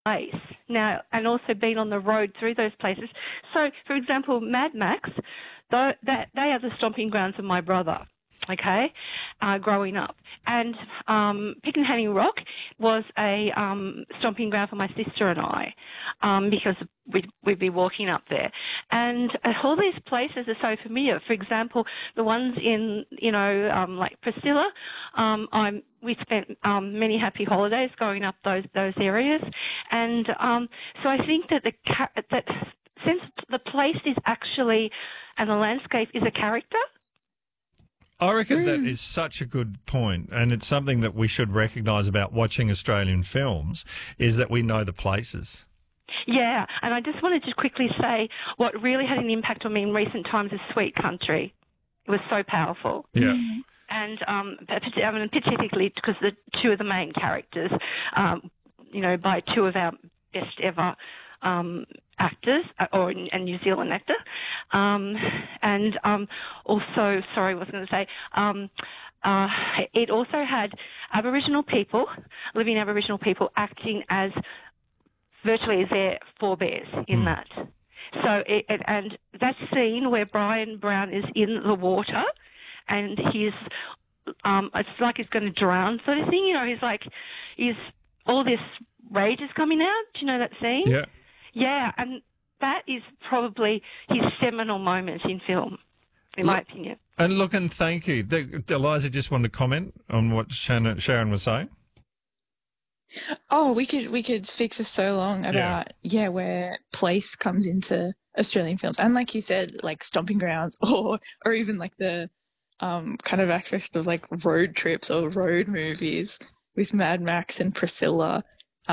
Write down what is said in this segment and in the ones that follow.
place now, and also been on the road through those places. So, for example, Mad Max, they are the stomping grounds of my brother. Okay, growing up, and Pickenhany Rock was a stomping ground for my sister and I, because we'd be walking up there, and all these places are so familiar. For example, the ones in like Priscilla, we spent many happy holidays going up those areas, and so I think that that since the place is actually and the landscape is a character. I reckon that is such a good point, and it's something that we should recognise about watching Australian films, is that we know the places. Yeah, and I just wanted to quickly say what really had an impact on me in recent times is Sweet Country. It was so powerful. Yeah. And particularly because the two of the main characters, by two of our best ever actors, and New Zealand actor, and also, sorry, what was I going to say? It also had Aboriginal people, living Aboriginal people, acting as virtually as their forebears in that. So, and that scene where Brian Brown is in the water, and he's, it's like he's going to drown, sort of thing. He's all this rage is coming out. Do you know that scene? Yeah. Yeah, and that is probably his seminal moment in film, in my opinion. And look, and thank you. Eliza just wanted to comment on what Sharon was saying. Oh, we could speak for so long about where place comes into Australian films, and like you said, like stomping grounds, or even like the kind of aspect of like road trips or road movies with Mad Max and Priscilla.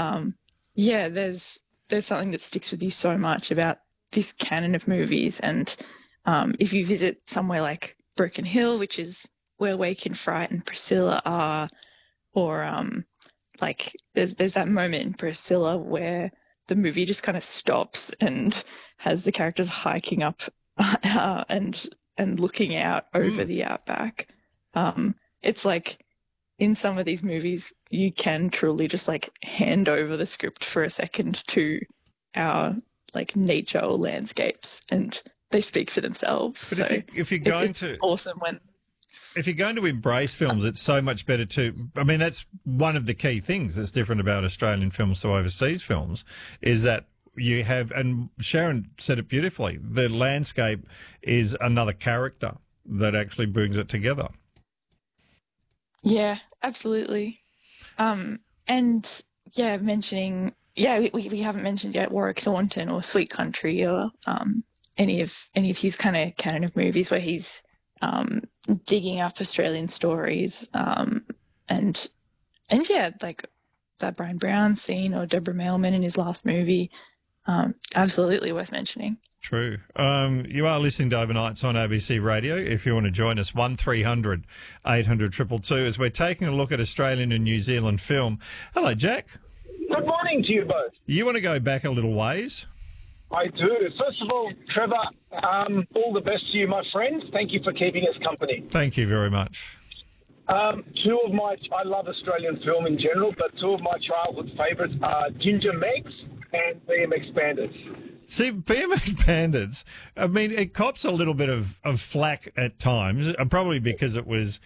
There's something that sticks with you so much about this canon of movies, and if you visit somewhere like Broken Hill, which is where Wake in Fright and Priscilla are, or like there's that moment in Priscilla where the movie just kind of stops and has the characters hiking up and looking out over the outback. It's like in some of these movies you can truly just like hand over the script for a second to our like nature or landscapes, and they speak for themselves. But so if you're going it's to awesome when if you're going to embrace films, it's so much better to. I mean, that's one of the key things that's different about Australian films to overseas films, is that you have, and Sharon said it beautifully, the landscape is another character that actually brings it together. Yeah, absolutely. And yeah, we haven't mentioned yet Warwick Thornton or Sweet Country or any of his kind of canon of movies where he's digging up Australian stories, and yeah, like that Brian Brown scene or Deborah Mailman in his last movie, absolutely worth mentioning. True. You are listening to Overnights on ABC Radio. If you want to join us, 1300 800 222, as we're taking a look at Australian and New Zealand film. Hello, Jack. Good morning to you both. You want to go back a little ways? I do. First of all, Trevor, all the best to you, my friend. Thank you for keeping us company. Thank you very much. I love Australian film in general, but two of my childhood favourites are Ginger Megs and BMX Bandits. See, BMX Bandits, I mean, it cops a little bit of flack at times, probably because it was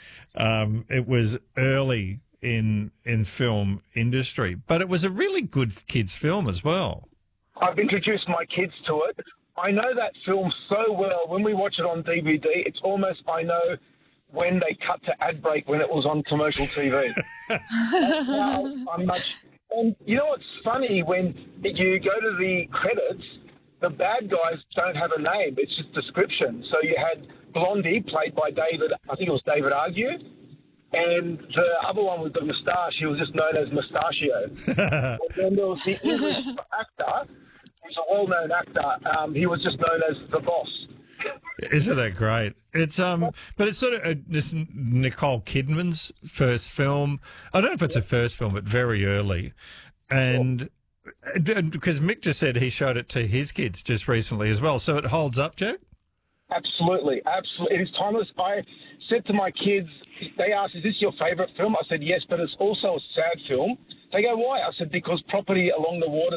early in film industry, but it was a really good kids' film as well. I've introduced my kids to it. I know that film so well. When we watch it on DVD, it's almost I know when they cut to ad break when it was on commercial TV. And you know what's funny? When you go to the credits, the bad guys don't have a name. It's just description. So you had Blondie, played by David, I think it was David Argue, and the other one with the moustache, he was just known as Mustachio. And then there was the English actor, who's a well-known actor. He was just known as the Boss. Isn't that great? It's but it's sort of this Nicole Kidman's first film. I don't know if it's her first film, but very early, and because Mick just said he showed it to his kids just recently as well, so it holds up, Jack. Absolutely, absolutely. It is timeless. I said to my kids, they asked, "Is this your favourite film?" I said, "Yes, but it's also a sad film." They go, "Why?" I said, "Because property along the water